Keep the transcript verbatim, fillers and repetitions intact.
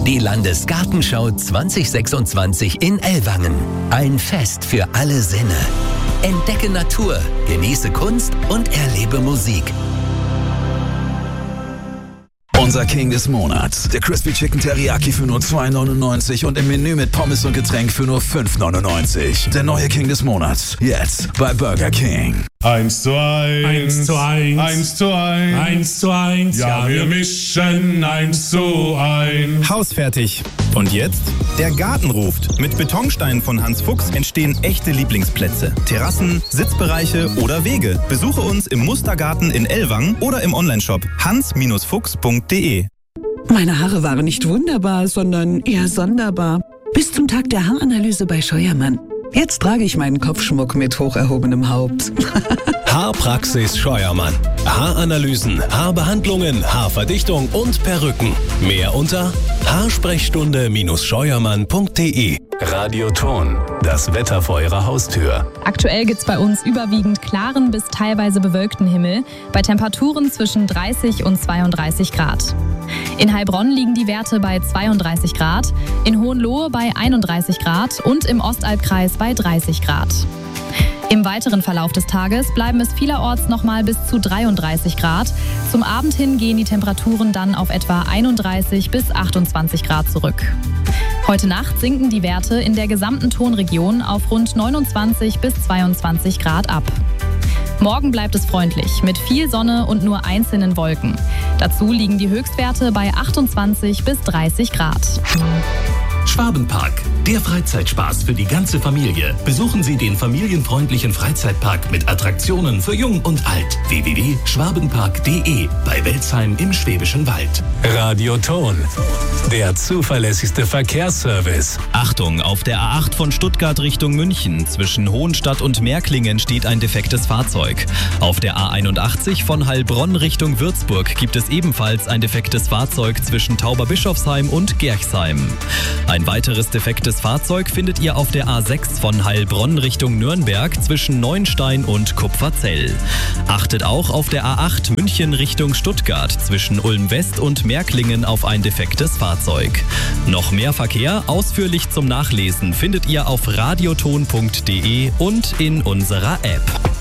Die Landesgartenschau zwanzig sechsundzwanzig in Ellwangen. Ein Fest für alle Sinne. Entdecke Natur, genieße Kunst und erlebe Musik. Unser King des Monats. Der Crispy Chicken Teriyaki für nur zwei neunundneunzig und im Menü mit Pommes und Getränk für nur fünf neunundneunzig. Der neue King des Monats. Jetzt bei Burger King. Eins zu eins. Eins zu eins. Eins zu eins. Eins zu eins. Ja, wir mischen eins zu eins. Hausfertig. Und jetzt? Der Garten ruft. Mit Betonsteinen von Hans Fuchs entstehen echte Lieblingsplätze. Terrassen, Sitzbereiche oder Wege. Besuche uns im Mustergarten in Ellwangen oder im Onlineshop hans fuchs punkt de. Meine Haare waren nicht wunderbar, sondern eher sonderbar. Bis zum Tag der Haaranalyse bei Scheuermann. Jetzt trage ich meinen Kopfschmuck mit hoch erhobenem Haupt. Haarpraxis Scheuermann. Haaranalysen, Haarbehandlungen, Haarverdichtung und Perücken. Mehr unter haarsprechstunde Scheuermann punkt de. Radioton, das Wetter vor Ihrer Haustür. Aktuell gibt's bei uns überwiegend klaren bis teilweise bewölkten Himmel, bei Temperaturen zwischen dreißig und zweiunddreißig Grad. In Heilbronn liegen die Werte bei zweiunddreißig Grad, in Hohenlohe bei einunddreißig Grad und im Ostalbkreis bei dreißig Grad. Im weiteren Verlauf des Tages bleiben es vielerorts nochmal bis zu dreiunddreißig Grad. Zum Abend hin gehen die Temperaturen dann auf etwa einunddreißig bis achtundzwanzig Grad zurück. Heute Nacht sinken die Werte in der gesamten Tonregion auf rund neunundzwanzig bis zweiundzwanzig Grad ab. Morgen bleibt es freundlich, mit viel Sonne und nur einzelnen Wolken. Dazu liegen die Höchstwerte bei achtundzwanzig bis dreißig Grad. Schwabenpark, der Freizeitspaß für die ganze Familie. Besuchen Sie den familienfreundlichen Freizeitpark mit Attraktionen für Jung und Alt. w w w punkt schwabenpark punkt de bei Welzheim im Schwäbischen Wald. Radioton, der zuverlässigste Verkehrsservice. Achtung, auf der A acht von Stuttgart Richtung München zwischen Hohenstadt und Märklingen steht ein defektes Fahrzeug. Auf der A einundachtzig von Heilbronn Richtung Würzburg gibt es ebenfalls ein defektes Fahrzeug zwischen Tauberbischofsheim und Gerchsheim. Ein weiteres defektes Fahrzeug findet ihr auf der A sechs von Heilbronn Richtung Nürnberg zwischen Neuenstein und Kupferzell. Achtet auch auf der A acht München Richtung Stuttgart zwischen Ulm West und Märklingen auf ein defektes Fahrzeug. Noch mehr Verkehr ausführlich zum Nachlesen findet ihr auf radioton punkt de und in unserer App.